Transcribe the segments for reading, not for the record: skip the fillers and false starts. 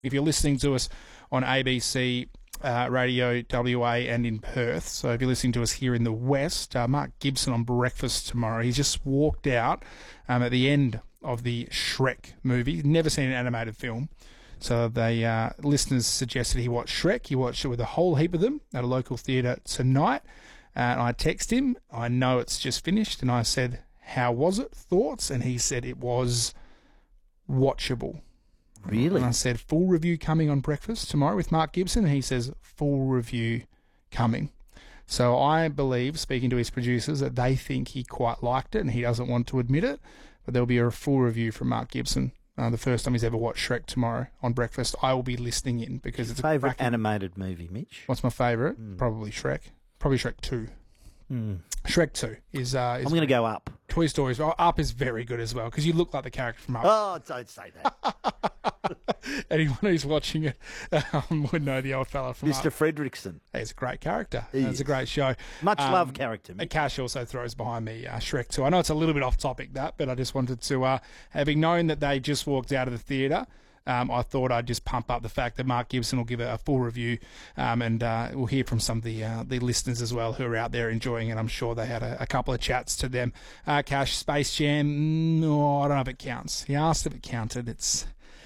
If you're listening to us on ABC Radio WA and in Perth, so if you're listening to us here in the West, Mark Gibson on breakfast tomorrow. He's just walked out at the end of the Shrek movie. He's never seen an animated film. So the listeners suggested he watch Shrek. He watched it with a whole heap of them at a local theatre tonight. And I texted him. I know it's just finished. And I said, how was it? Thoughts? And he said it was watchable. Really? And I said, full review coming on breakfast tomorrow with Mark Gibson. And he says, full review coming. So I believe, speaking to his producers, that they think he quite liked it and he doesn't want to admit it. But there'll be a full review from Mark Gibson. The first time he's ever watched Shrek tomorrow on breakfast. I will be listening in because it's a favourite animated movie, Mitch? What's my favourite? Probably Shrek. Probably Shrek 2. Shrek 2 is... I'm going to go Up. Toy Story. Up is very good as well because you look like the character from Up. Oh, don't say that. Anyone who's watching it would know the old fella from Mr. Up. Fredrickson. He's a great character. It's a great show. Much loved character. And Cash also throws behind me Shrek 2. I know it's a little bit off topic, but I just wanted to, having known that they just walked out of the theatre, I thought I'd just pump up the fact that Mark Gibson will give a full review, and we'll hear from some of the listeners as well who are out there enjoying it. I'm sure they had a couple of chats to them. Cash, Space Jam, no, I don't know if it counts. He asked if it counted. It's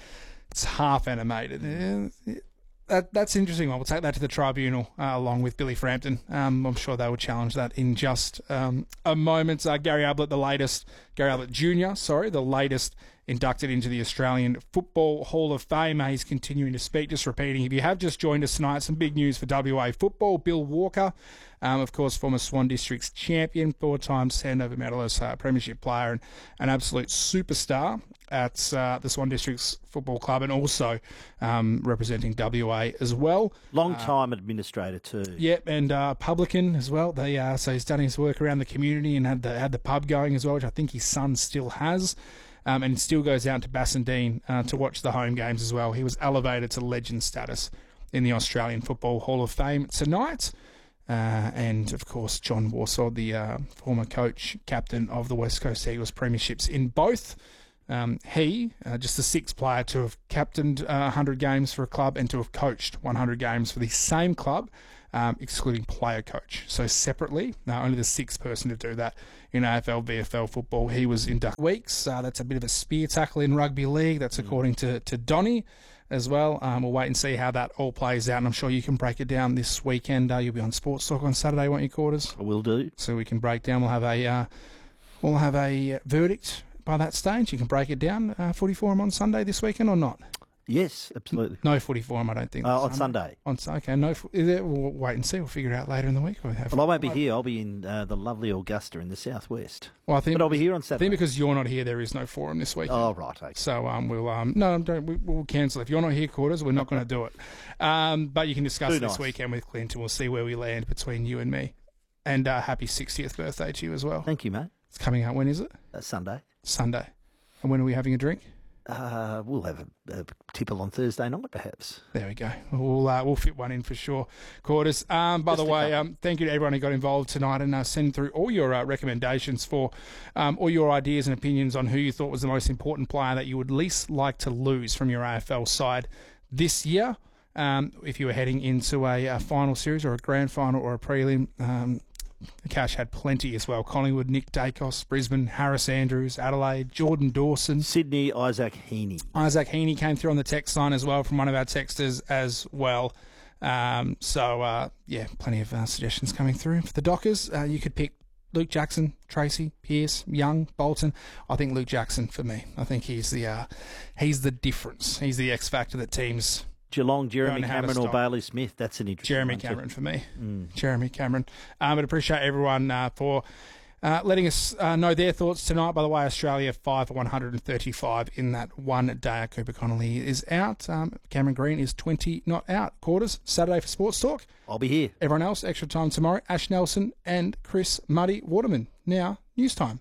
half animated. That's interesting. We'll take that to the tribunal along with Billy Frampton. I'm sure they will challenge that in just a moment. Gary Ablett, Gary Ablett Jr., the latest inducted into the Australian Football Hall of Fame. He's continuing to speak, just repeating. If you have just joined us tonight, some big news for WA football. Bill Walker, of course, former Swan Districts champion, 4-time Sandover medalist, premiership player, and an absolute superstar at the Swan Districts Football Club, and also representing WA as well. Long-time administrator too. Yep, and publican as well. So he's done his work around the community and had the pub going as well, which I think his son still has. And still goes out to Bassendean to watch the home games as well. He was elevated to legend status in the Australian Football Hall of Fame tonight. And, of course, John Warsaw, the former coach, captain of the West Coast Eagles premierships in both. He, just the sixth player to have captained 100 games for a club and to have coached 100 games for the same club, excluding player coach. So separately, only the sixth person to do that in AFL, VFL football. He was inducted weeks. That's a bit of a spear tackle in rugby league. That's according to Donny as well. We'll wait and see how that all plays out, and I'm sure you can break it down this weekend. You'll be on Sports Talk on Saturday, won't you, Quarters? I will do. So we can break down. We'll have a verdict by that stage. You can break it down. Footy Forum on Sunday this weekend or not? Yes, absolutely. No Footy Forum, I don't think. On Sunday. Okay, we'll wait and see. We'll figure it out later in the week. Well, I won't be here. I'll be in the lovely Augusta in the southwest. Well, but I'll be here on Saturday. I think because you're not here, there is no forum this week. Oh, right. Okay. So we'll cancel. If you're not here, Quarters, we're not going to do it. But you can discuss this weekend with Clint, and we'll see where we land between you and me. And happy 60th birthday to you as well. Thank you, mate. It's coming out. When is it? Sunday. Sunday. And when are we having a drink? We'll have a tipple on Thursday night, perhaps. There we go. We'll fit one in for sure. Quarters. By the way, thank you to everyone who got involved tonight and send through all your recommendations for all your ideas and opinions on who you thought was the most important player that you would least like to lose from your AFL side this year. If you were heading into a final series or a grand final or a prelim, Cash had plenty as well. Collingwood, Nick Dacos, Brisbane, Harris Andrews, Adelaide, Jordan Dawson. Sydney, Isaac Heaney. Isaac Heaney came through on the text line as well from one of our texters as well. Plenty of suggestions coming through. For the Dockers, you could pick Luke Jackson, Tracy, Pearce, Young, Bolton. I think Luke Jackson for me. I think he's the difference. He's the X factor that teams... Geelong, Jeremy Cameron or Bailey Smith. That's an interesting Jeremy one Cameron too. For me. Jeremy Cameron. But appreciate everyone for letting us know their thoughts tonight. By the way, Australia 5 for 135 in that one day. Cooper Connolly is out. Cameron Green is 20 not out. Quarters, Saturday for Sports Talk. I'll be here. Everyone else, extra time tomorrow. Ash Nelson and Chris Muddy Waterman. Now, news time.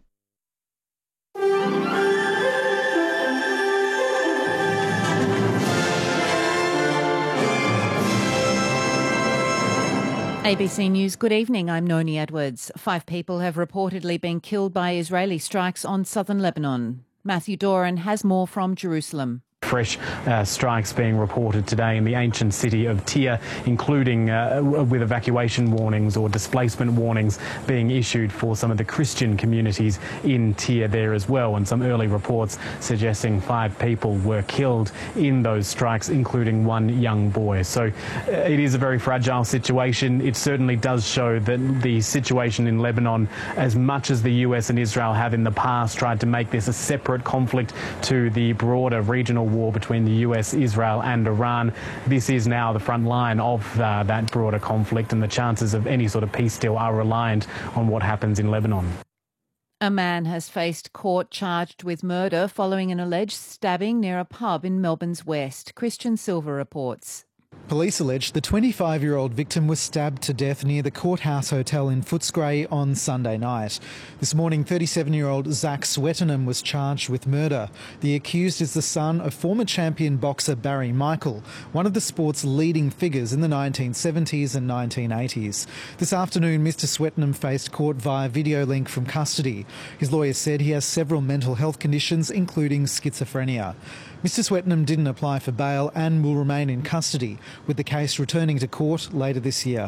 ABC News, good evening. I'm Noni Edwards. 5 people have reportedly been killed by Israeli strikes on southern Lebanon. Matthew Doran has more from Jerusalem. Fresh strikes being reported today in the ancient city of Tyre, including with evacuation warnings or displacement warnings being issued for some of the Christian communities in Tyre there as well, and some early reports suggesting 5 people were killed in those strikes, including one young boy. So it is a very fragile situation. It certainly does show that the situation in Lebanon, as much as the US and Israel have in the past tried to make this a separate conflict to the broader regional war between the US, Israel and Iran, this is now the front line of that broader conflict, and the chances of any sort of peace deal are reliant on what happens in Lebanon. A man has faced court charged with murder following an alleged stabbing near a pub in Melbourne's West. Christian Silver reports. Police allege the 25-year-old victim was stabbed to death near the Courthouse Hotel in Footscray on Sunday night. This morning, 37-year-old Zach Swettenham was charged with murder. The accused is the son of former champion boxer Barry Michael, one of the sport's leading figures in the 1970s and 1980s. This afternoon, Mr Swettenham faced court via video link from custody. His lawyer said he has several mental health conditions, including schizophrenia. Mr Swettenham didn't apply for bail and will remain in custody, with the case returning to court later this year.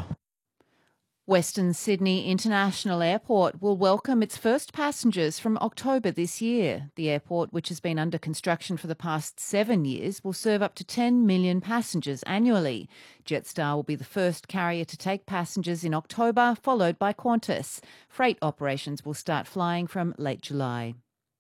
Western Sydney International Airport will welcome its first passengers from October this year. The airport, which has been under construction for the past 7 years, will serve up to 10 million passengers annually. Jetstar will be the first carrier to take passengers in October, followed by Qantas. Freight operations will start flying from late July.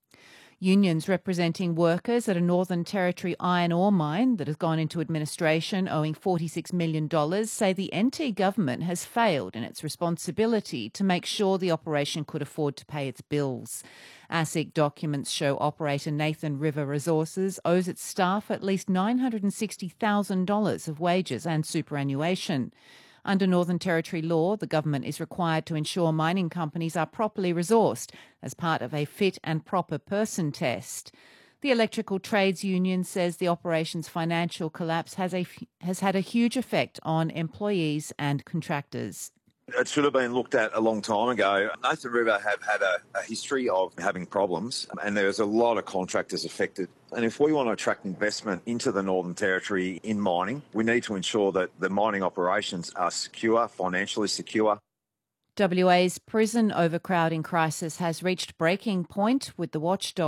Unions representing workers at a Northern Territory iron ore mine that has gone into administration owing $46 million say the NT government has failed in its responsibility to make sure the operation could afford to pay its bills. ASIC documents show operator Nathan River Resources owes its staff at least $960,000 of wages and superannuation. Under Northern Territory law, the government is required to ensure mining companies are properly resourced as part of a fit and proper person test. The Electrical Trades Union says the operation's financial collapse has had a huge effect on employees and contractors. It should have been looked at a long time ago. Nathan River have had a history of having problems, and there's a lot of contractors affected. And if we want to attract investment into the Northern Territory in mining, we need to ensure that the mining operations are secure, financially secure. WA's prison overcrowding crisis has reached breaking point, with the watchdog